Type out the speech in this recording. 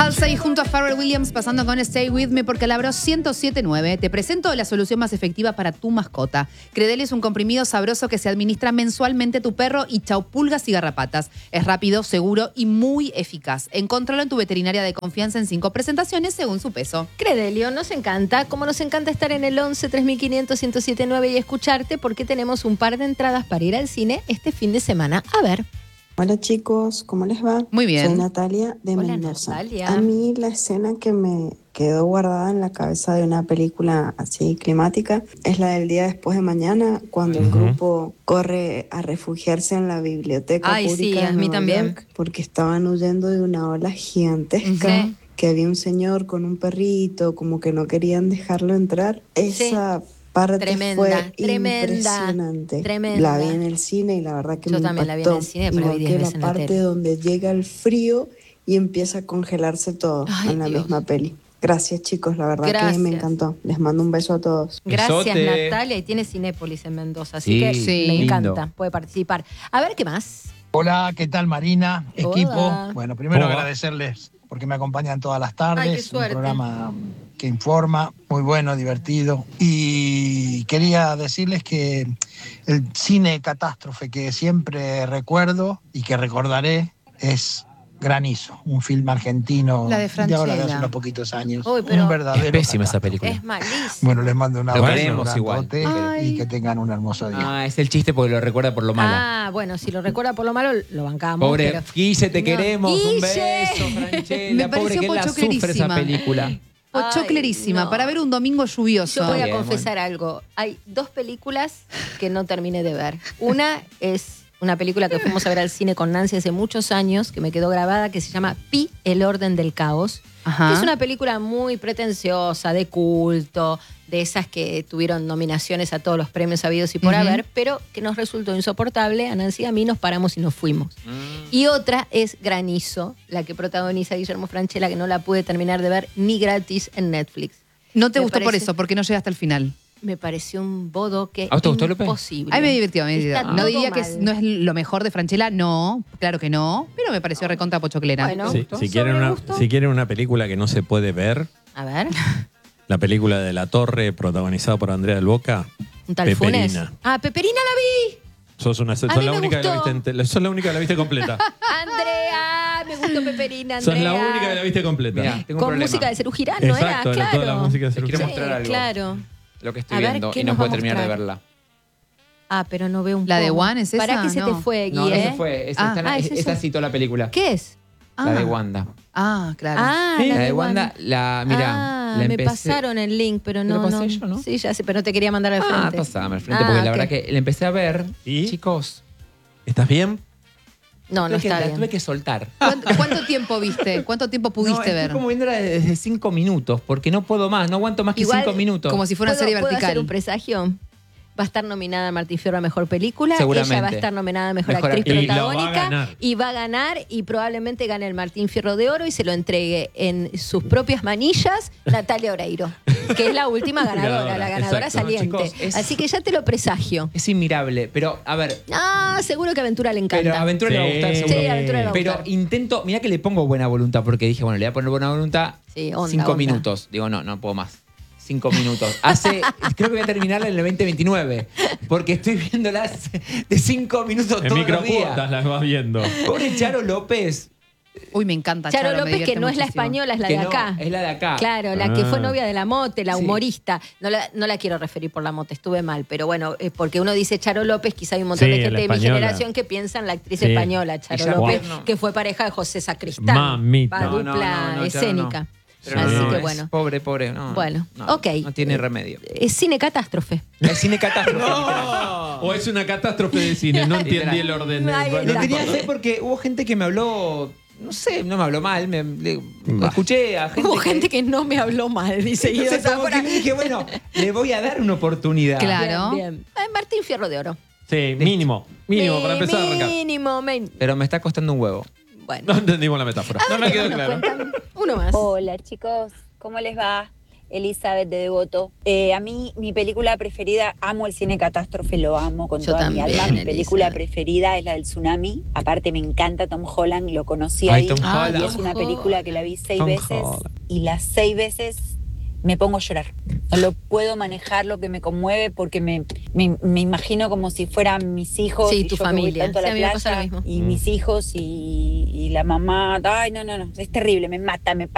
Halsey junto a Pharrell Williams pasando con Stay With Me por Calabro 107.9. Te presento la solución más efectiva para tu mascota. Credel es un comprimido sabroso que se administra mensualmente a tu perro y chau pulgas y garrapatas. Es rápido, seguro y muy eficaz. Encontralo en tu veterinaria de confianza en 5 presentaciones según su peso. Credelio, nos encanta, como nos encanta estar en el 11 3500 1079 y escucharte porque tenemos un par de entradas para ir al cine este fin de semana. A ver. Hola chicos, ¿cómo les va? Muy bien. Soy Natalia de Hola, Mendoza. Natalia. A mí la escena que me quedó guardada en la cabeza de una película así climática es la del día después de mañana, cuando el grupo corre a refugiarse en la biblioteca Ay, pública sí, de a mí Nueva también. York, porque estaban huyendo de una ola gigantesca. Sí. Que había un señor con un perrito, como que no querían dejarlo entrar. Esa parte Tremenda, fue tremenda, impresionante. tremenda. La vi en el cine y la verdad que Yo me también la vi en impactó. el cine, pero la vi Igual 10 que veces la en la parte tele. donde llega el frío y empieza a congelarse todo Ay, en la Dios. misma peli. Gracias chicos, la verdad que Gracias. me encantó. Les mando un beso a todos. Gracias, Besote. Natalia. Y tiene Cinépolis en Mendoza, así Sí, que sí. me encanta. lindo. Puede participar. A ver, ¿qué más? Hola, ¿qué tal Marina? Equipo. Hola. Bueno, primero Hola. agradecerles porque me acompañan todas las Ay, tardes. qué suerte. Un programa que informa, muy bueno, divertido. Y quería decirles que el cine catástrofe que siempre recuerdo y que recordaré es Granizo, un film argentino La de ahora de hace Franchella. unos poquitos años. Uy, pero un verdadero Es pésima esa catástrofe. película. Es malísimo. Bueno, les mando un Lo abrazo queremos igual. grandote Ay. y que tengan un hermoso día. Ah, es el chiste porque lo recuerda por lo mala. Ah, bueno, si lo recuerda por lo malo, lo bancamos. Pobre pero... Guille, te No. queremos. Un Guille. beso, Me Franchella. Pobre pareció que él la sufre esa pochoclerísima. película. Pochoclerísima, no. para ver un domingo lluvioso. Yo voy a Bien, confesar algo. Hay 2 películas que no terminé de ver. Una es una película que fuimos a ver al cine con Nancy hace muchos años, que me quedó grabada, que se llama Pi, el orden del caos. Ajá. Que es una película muy pretenciosa, de culto, de esas que tuvieron nominaciones a todos los premios habidos y por Ujú. haber, pero que nos resultó insoportable. A Nancy y a mí nos paramos y nos fuimos. Y otra es Granizo, la que protagoniza Guillermo Francella, que no la pude terminar de ver ni gratis en Netflix. No te Me gustó por parece- eso, porque no llegaste al final. Me pareció un bodoque ¿A vos te gustó, Lupe? imposible. Ay, me divirtió, me divirtió. Está No todo diría que mal. no es lo mejor de Franchella, no, claro que no, pero me pareció recontra pochoclera. Bueno. Sí, ¿Gustó? si quieren ¿Sobregusto? si quieren una película que no se puede ver, A ver, la película de La Torre, protagonizada por Andrea del Boca, un tal Funes. Peperina. Ah, Peperina la vi. Sos mí la me única que la gustó. viste sos la única que la viste completa. Andrea, me gustó Peperina, Andrea. Sos la única que la viste completa. Mirá, tengo un Con problema. música de Cerú Girán, ¿no Exacto, era? era Claro. toda la música de Te Cerú quiero Girán. mostrar algo. Claro. Lo que estoy A ver, viendo ¿qué y no nos va puedo a terminar de mostrar? verla. Ah, pero no veo un ¿La de poco. One es esa? ¿Para qué se te No. fue, Gui, No, eh? esa fue. ¿es eso? Esta citó la película. ¿Qué es? La de Ah. Wanda. Ah, claro. Ah, La de Wanda, mira, Ah, la me empecé- pasaron el link, pero ¿Te no, lo pasé no. yo, no? Sí, ya sé, pero no te quería mandar al Ah, frente. pasame al frente, Ah, porque la ok. verdad que la empecé a ver. ¿Y? Chicos, ¿Estás bien? No, no tuve que- está la bien. tuve que soltar. ¿Cuánto tiempo viste? ¿Cuánto tiempo pudiste No, ver? estoy como viéndola desde 5 minutos, porque no puedo más, no aguanto más que Igual, 5 minutos. Como si fuera una ¿Puedo- serie ¿puedo hacer vertical. un presagio? Va a estar nominada Martín Fierro a Mejor Película. Seguramente. Ella va a estar nominada a Mejor Mejor Actriz actriz. Y lo va a Protagónica. ganar. Y va a ganar y probablemente gane el Martín Fierro de Oro y se lo entregue en sus propias manillas Natalia Oreiro, que es la última ganadora, la ganadora Exacto. saliente. No, chicos, es- Así que ya te lo presagio. Es inmirable, pero a ver, Ah, seguro que Aventura le encanta. pero a Aventura le va a gustar Sí. seguro. Sí, a Aventura le va a Pero gustar. intento, mira que le pongo buena voluntad, porque dije, bueno, le voy a poner buena voluntad. Sí, onda, 5 onda. minutos. Digo, no puedo más. 5 minutos. Creo que voy a terminarla en el 2029. Porque estoy viéndolas de 5 minutos En todos los microcuotas días. las vas viendo. Pobre Charo López. Uy, me encanta. Charo me López, divierte que no es la muchísimo. española, es la Que de no, acá. es la de acá. Claro, la que Ah. fue novia de la Mote, la Sí. humorista. No la quiero referir por la Mote, estuve mal, pero bueno, porque uno dice Charo López, quizá hay un montón Sí, de gente la de mi española. generación que piensa en la actriz Sí. española, Charo Ella, López, bueno. que fue pareja de José Sacristán. Mamita. Va No, dupla Charo escénica. no. Pero Así no, que es bueno. Pobre, no. Bueno, no, ok. No tiene remedio. Es cine catástrofe. El cine catástrofe. O es una catástrofe de cine, no entendí el orden. Ahí Lo está. tenía que hacer porque hubo gente que me habló, no sé, no me habló mal, escuché a gente Hubo gente que no me habló mal, dice Guido Entonces, como Zamora. que dije, bueno, le voy a dar una oportunidad. Claro. Bien, bien. Martín Fierro de Oro. Sí, mínimo para empezar a arrancar. Mínimo. Pero me está costando un huevo. Bueno. No entendimos la metáfora. No me quedó Nos claro. cuentan uno más. Hola chicos, ¿cómo les va? Elizabeth de Devoto. A mí, mi película preferida, amo el cine catástrofe, lo amo con Yo toda mi también, alma. Mi película Elizabeth. preferida es la del tsunami. Aparte, me encanta Tom Holland, lo conocí Ay, ahí. Tom Y Holland. es una película que la vi 6 Tom veces. Holland. Y las 6 veces me pongo a llorar. No lo puedo manejar, lo que me conmueve, porque me imagino como si fueran mis hijos. Sí, y tu yo que voy familia. tanto a Sí, la a mí me pasa lo playa, mismo. y mis hijos y la mamá. Ay, no. Es terrible, me mata, me